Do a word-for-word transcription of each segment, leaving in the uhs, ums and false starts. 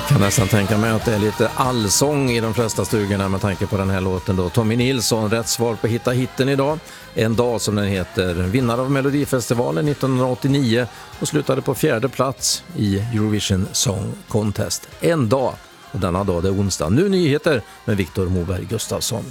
Jag kan nästan tänka mig att det är lite allsång i de flesta stugorna med tanke på den här låten då. Tommy Nilsson, rätt svar på Hitta hitten idag. En dag som den heter. Vinnare av Melodifestivalen nittonhundraåttionio och slutade på fjärde plats i Eurovision Song Contest. En dag, och denna dag det är onsdag. Nu nyheter med Viktor Moberg Gustafsson.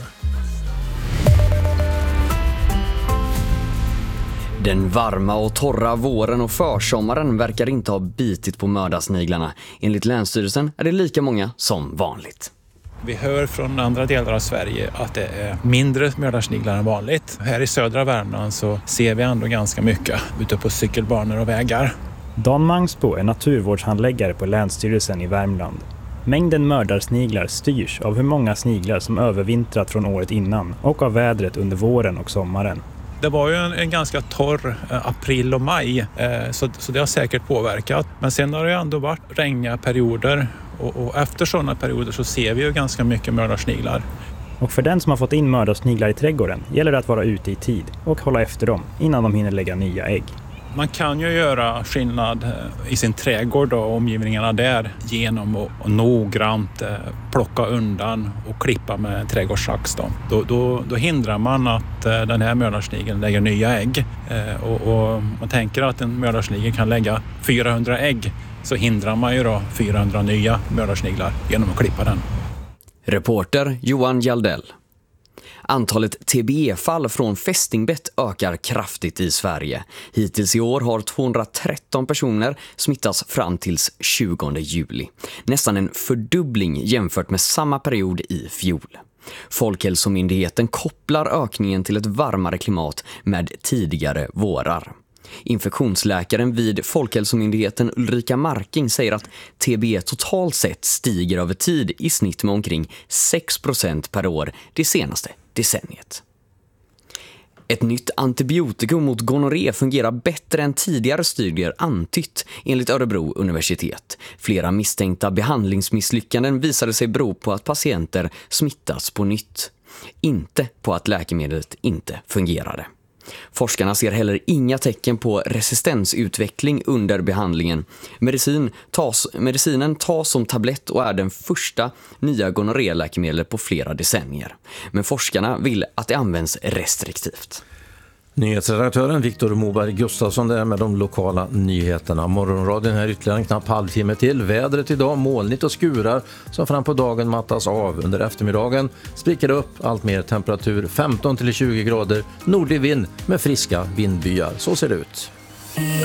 Den varma och torra våren och försommaren verkar inte ha bitit på mördarsniglarna. Enligt Länsstyrelsen är det lika många som vanligt. Vi hör från andra delar av Sverige att det är mindre mördarsniglar än vanligt. Här i södra Värmland så ser vi ändå ganska mycket ute på cykelbanor och vägar. Dan Mangsbo är naturvårdshandläggare på Länsstyrelsen i Värmland. Mängden mördarsniglar styrs av hur många sniglar som övervintrat från året innan och av vädret under våren och sommaren. Det var ju en, en ganska torr eh, april och maj eh, så, så det har säkert påverkat. Men sen har det ändå varit regniga perioder och, och efter sådana perioder så ser vi ju ganska mycket mördarsniglar. Och för den som har fått in mördarsniglar i trädgården gäller det att vara ute i tid och hålla efter dem innan de hinner lägga nya ägg. Man kan ju göra skillnad i sin trädgård och omgivningarna där genom att och noggrant plocka undan och klippa med en trädgårdssax. Då. Då, då, då hindrar man att den här mördarsnigeln lägger nya ägg. Och, och man tänker att en mördarsnigel kan lägga fyrahundra ägg, så hindrar man ju då fyrahundra nya mördarsniglar genom att klippa den. Reporter Johan Jaldell. Antalet T B E-fall från fästingbett ökar kraftigt i Sverige. Hittills i år har tvåhundratretton personer smittats fram tills tjugonde juli. Nästan en fördubbling jämfört med samma period i fjol. Folkhälsomyndigheten kopplar ökningen till ett varmare klimat med tidigare vårar. Infektionsläkaren vid Folkhälsomyndigheten Ulrika Marking säger att T B E totalt sett stiger över tid i snitt med omkring sex procent per år det senaste decenniet. Ett nytt antibiotikum mot gonorré fungerar bättre än tidigare studier antytt enligt Örebro universitet. Flera misstänkta behandlingsmisslyckanden visade sig bero på att patienter smittats på nytt, inte på att läkemedlet inte fungerade. Forskarna ser heller inga tecken på resistensutveckling under behandlingen. Medicin tas, medicinen tas som tablett och är den första nya gonorréläkemedlet på flera decennier. Men forskarna vill att det används restriktivt. Nyhetsredaktören Viktor Moberg Gustafsson där med de lokala nyheterna. Morgonradion här ytterligare en knapp halvtimme till. Vädret idag molnigt och skurar som fram på dagen mattas av. Under eftermiddagen spricker det upp allt mer temperatur femton till tjugo grader. Nordlig vind med friska vindbyar. Så ser det ut.